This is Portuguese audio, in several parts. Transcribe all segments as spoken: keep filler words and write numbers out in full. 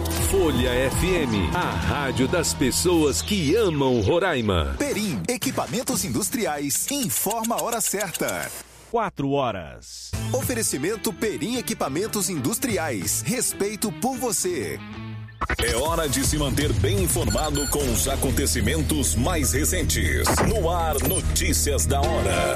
Folha F M, a rádio das pessoas que amam Roraima. Perim, equipamentos industriais, informa a hora certa. Quatro horas. Oferecimento Perim Equipamentos Industriais. Respeito por você. É hora de se manter bem informado com os acontecimentos mais recentes. No ar, notícias da hora.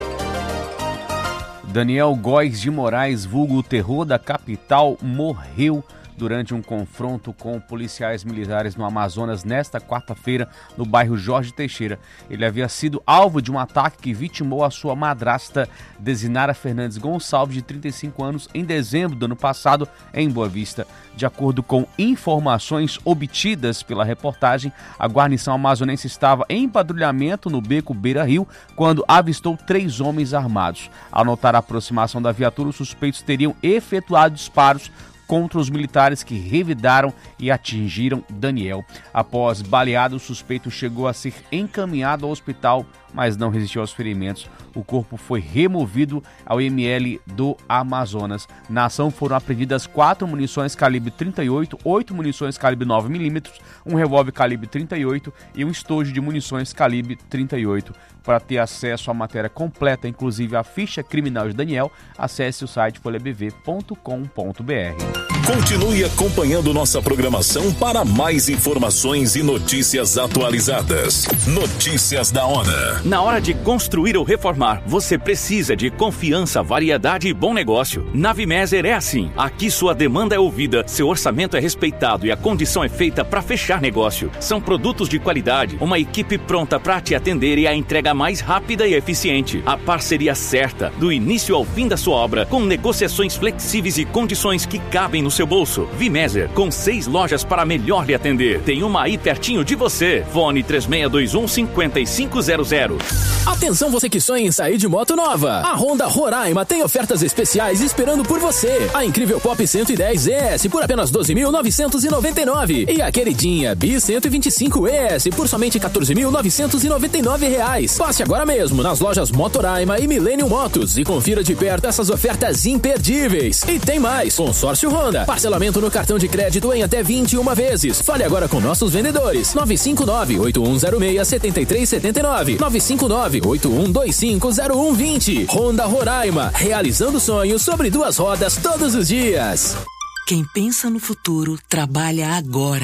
Daniel Góes de Moraes, vulgo o terror da capital, morreu durante um confronto com policiais militares no Amazonas nesta quarta-feira, no bairro Jorge Teixeira. Ele havia sido alvo de um ataque que vitimou a sua madrasta, Desinara Fernandes Gonçalves, de trinta e cinco anos, em dezembro do ano passado, em Boa Vista. De acordo com informações obtidas pela reportagem, a guarnição amazonense estava em patrulhamento no beco Beira Rio quando avistou três homens armados. Ao notar a aproximação da viatura, os suspeitos teriam efetuado disparos contra os militares que revidaram e atingiram Daniel. Após baleado, o suspeito chegou a ser encaminhado ao hospital, mas não resistiu aos ferimentos. O corpo foi removido ao M L do Amazonas. Na ação foram apreendidas quatro munições calibre trinta e oito, oito munições calibre nove milímetros, um revólver calibre trinta e oito e um estojo de munições calibre trinta e oito. Para ter acesso à matéria completa, inclusive a ficha criminal de Daniel, acesse o site folha b v ponto com ponto b r. Continue acompanhando nossa programação para mais informações e notícias atualizadas. Notícias da hora. Na hora de construir ou reformar, você precisa de confiança, variedade e bom negócio. Na Vimeser é assim. Aqui sua demanda é ouvida, seu orçamento é respeitado e a condição é feita para fechar negócio. São produtos de qualidade, uma equipe pronta para te atender e a entrega mais rápida e eficiente. A parceria certa, do início ao fim da sua obra, com negociações flexíveis e condições que cabem no seu bolso. Vimeser, com seis lojas para melhor lhe atender. Tem uma aí pertinho de você. Fone três seis dois um, cinco cinco zero zero. Atenção você que sonha em sair de moto nova. A Honda Roraima tem ofertas especiais esperando por você. A incrível Pop cento e dez E S por apenas doze mil novecentos e noventa e nove. E a queridinha Bi cento e vinte e cinco E S por somente quatorze mil novecentos e noventa e nove reais. Passe agora mesmo nas lojas Motoraima e Millennium Motos e confira de perto essas ofertas imperdíveis. E tem mais, consórcio Honda. Parcelamento no cartão de crédito em até vinte e uma vezes. Fale agora com nossos vendedores. nove cinco nove, oito um zero seis, sete três sete nove. nove cinco nove, oito um dois cinco, zero um dois zero. Honda Roraima. Realizando sonhos sobre duas rodas todos os dias. Quem pensa no futuro, trabalha agora.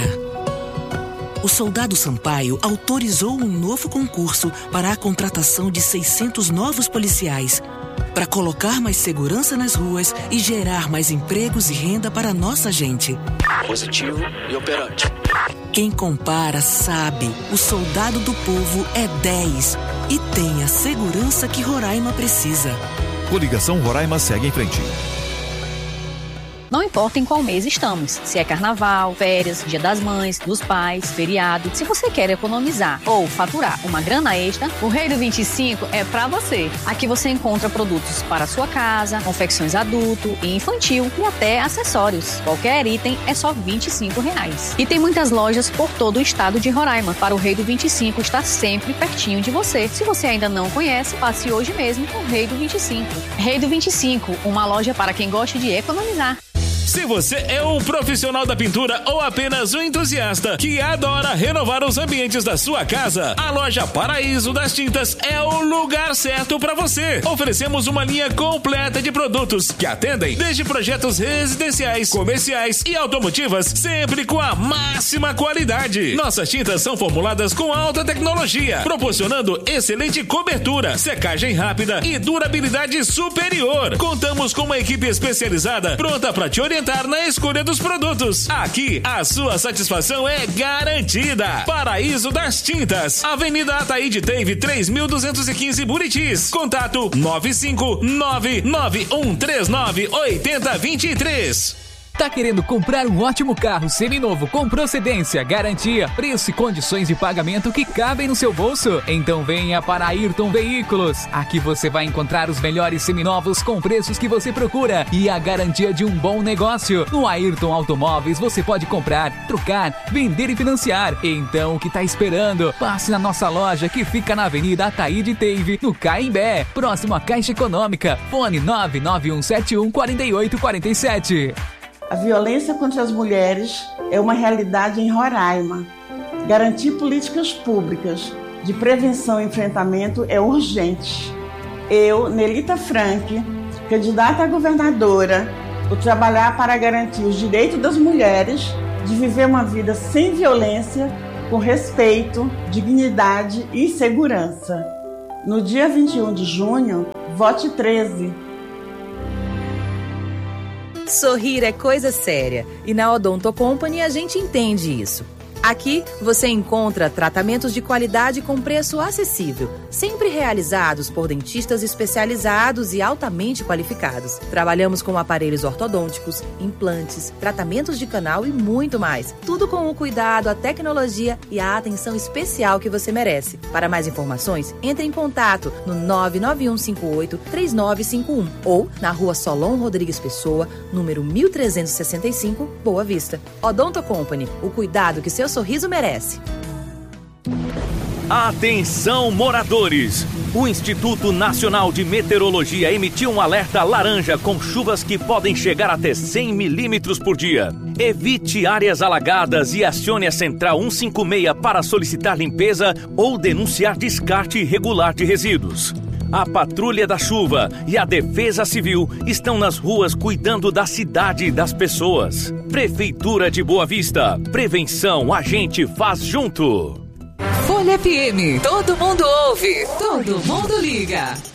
O Soldado Sampaio autorizou um novo concurso para a contratação de seiscentos novos policiais, para colocar mais segurança nas ruas e gerar mais empregos e renda para a nossa gente. Positivo e operante. Quem compara sabe, o Soldado do Povo é dez e tem a segurança que Roraima precisa. Coligação Roraima segue em frente. Não importa em qual mês estamos, se é carnaval, férias, dia das mães, dos pais, feriado. Se você quer economizar ou faturar uma grana extra, o Rei do vinte e cinco é pra você. Aqui você encontra produtos para sua casa, confecções adulto e infantil e até acessórios. Qualquer item é só vinte e cinco reais. E tem muitas lojas por todo o estado de Roraima para o Rei do vinte e cinco estar sempre pertinho de você. Se você ainda não conhece, passe hoje mesmo no Rei do vinte e cinco. Rei do vinte e cinco, uma loja para quem gosta de economizar. Se você é um profissional da pintura ou apenas um entusiasta que adora renovar os ambientes da sua casa, a loja Paraíso das Tintas é o lugar certo para você. Oferecemos uma linha completa de produtos que atendem desde projetos residenciais, comerciais e automotivas, sempre com a máxima qualidade. Nossas tintas são formuladas com alta tecnologia, proporcionando excelente cobertura, secagem rápida e durabilidade superior. Contamos com uma equipe especializada pronta para te orientar na escolha dos produtos. Aqui, a sua satisfação é garantida. Paraíso das Tintas, Avenida Ataíde Teve, três mil duzentos e quinze, Buritis. Contato nove cinco nove nove um três nove oito zero dois três. Tá querendo comprar um ótimo carro seminovo com procedência, garantia, preço e condições de pagamento que cabem no seu bolso? Então venha para Ayrton Veículos. Aqui você vai encontrar os melhores seminovos com preços que você procura e a garantia de um bom negócio. No Ayrton Automóveis você pode comprar, trocar, vender e financiar. Então o que tá esperando? Passe na nossa loja que fica na Avenida Ataíde Teve, no Caimbé, próximo à Caixa Econômica. Fone nove nove um sete um quatro oito quatro sete. A violência contra as mulheres é uma realidade em Roraima. Garantir políticas públicas de prevenção e enfrentamento é urgente. Eu, Nelita Frank, candidata a governadora, vou trabalhar para garantir os direitos das mulheres de viver uma vida sem violência, com respeito, dignidade e segurança. No dia vinte e um de junho, vote treze. Sorrir é coisa séria e na Odonto Company a gente entende isso. Aqui você encontra tratamentos de qualidade com preço acessível, sempre realizados por dentistas especializados e altamente qualificados. Trabalhamos com aparelhos ortodônticos, implantes, tratamentos de canal e muito mais. Tudo com o cuidado, a tecnologia e a atenção especial que você merece. Para mais informações, entre em contato no nove nove um cinco oito três nove cinco um ou na rua Solon Rodrigues Pessoa, número mil trezentos e sessenta e cinco, Boa Vista. Odonto Company, o cuidado que seu sorriso merece. Atenção, moradores! O Instituto Nacional de Meteorologia emitiu um alerta laranja com chuvas que podem chegar até cem milímetros por dia. Evite áreas alagadas e acione a Central cento e cinquenta e seis para solicitar limpeza ou denunciar descarte irregular de resíduos. A Patrulha da Chuva e a Defesa Civil estão nas ruas cuidando da cidade e das pessoas. Prefeitura de Boa Vista. Prevenção a gente faz junto. Folha F M. Todo mundo ouve. Todo mundo liga.